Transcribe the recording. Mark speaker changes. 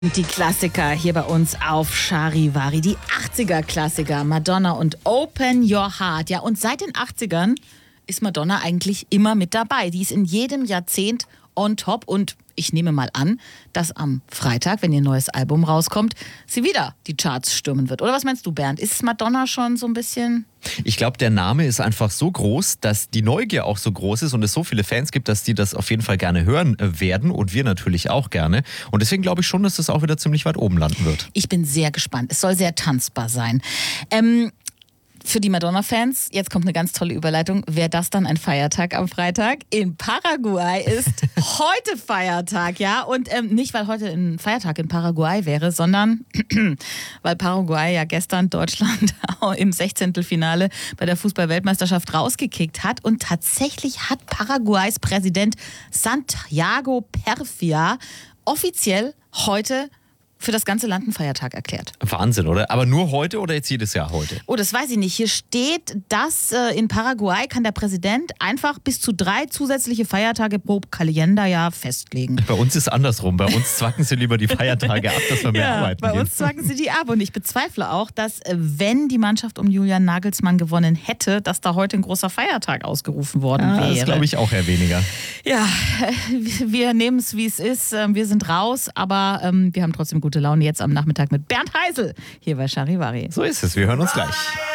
Speaker 1: Die Klassiker hier bei uns auf Charivari, die 80er-Klassiker, Madonna und Open Your Heart. Ja, und seit den 80ern ist Madonna eigentlich immer mit dabei. Die ist in jedem Jahrzehnt on top und ich nehme mal an, dass am Freitag, wenn ihr neues Album rauskommt, sie wieder die Charts stürmen wird. Oder was meinst du, Bernd? Ist Madonna schon so ein bisschen...
Speaker 2: Ich glaube, der Name ist einfach so groß, dass die Neugier auch so groß ist und es so viele Fans gibt, dass die das auf jeden Fall gerne hören werden und wir natürlich auch gerne. Und deswegen glaube ich schon, dass das auch wieder ziemlich weit oben landen wird.
Speaker 1: Ich bin sehr gespannt. Es soll sehr tanzbar sein. Für die Madonna-Fans, jetzt kommt eine ganz tolle Überleitung, wäre das dann ein Feiertag am Freitag? In Paraguay ist heute Feiertag, ja? Und nicht, weil heute ein Feiertag in Paraguay wäre, sondern weil Paraguay ja gestern Deutschland im 16. Finale bei der Fußball-Weltmeisterschaft rausgekickt hat. Und tatsächlich hat Paraguays Präsident Santiago Perfia offiziell heute für das ganze Land einen Feiertag erklärt.
Speaker 2: Wahnsinn, oder? Aber nur heute oder jetzt jedes Jahr heute?
Speaker 1: Oh, das weiß ich nicht. Hier steht, dass in Paraguay kann der Präsident einfach bis zu 3 zusätzliche Feiertage pro Kalenderjahr festlegen.
Speaker 2: Bei uns ist es andersrum. Bei uns zwacken sie lieber die Feiertage ab, dass wir mehr arbeiten
Speaker 1: bei
Speaker 2: gehen.
Speaker 1: uns zwacken sie die ab. Und ich bezweifle auch, dass wenn die Mannschaft um Julian Nagelsmann gewonnen hätte, dass da heute ein großer Feiertag ausgerufen worden wäre.
Speaker 2: Das glaube ich auch eher weniger.
Speaker 1: Ja, wir nehmen es, wie es ist. Wir sind raus, aber wir haben trotzdem gute Laune jetzt am Nachmittag mit Bernd Heisel hier bei Charivari.
Speaker 2: So ist es. Wir hören uns gleich.